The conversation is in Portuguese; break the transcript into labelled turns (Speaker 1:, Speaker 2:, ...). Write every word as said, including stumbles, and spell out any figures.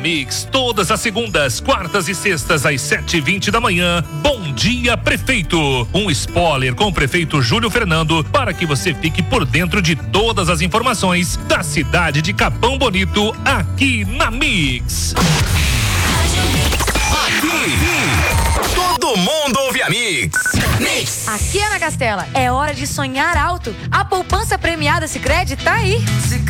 Speaker 1: Mix, todas as segundas, quartas e sextas às sete e vinte da manhã. Bom dia, prefeito. Um spoiler com o prefeito Júlio Fernando para que você fique por dentro de todas as informações da cidade de Capão Bonito aqui na Mix.
Speaker 2: Aqui, todo mundo ouve a Mix. Mix.
Speaker 3: Aqui, Ana Castela, é hora de sonhar alto. A poupança premiada Sicredi tá aí.